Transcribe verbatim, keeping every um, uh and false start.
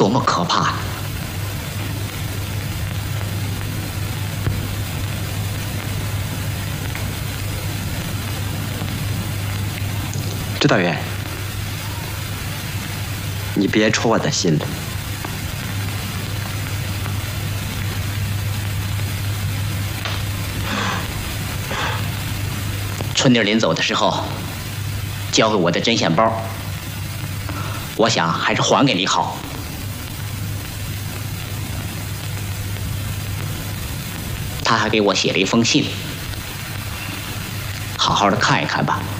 多么可怕呀！指导员，你别戳我的心了。春妮临走的时候，交给我的针线包，我想还是还给你好。他还给我写了一封信，好好的看一看吧。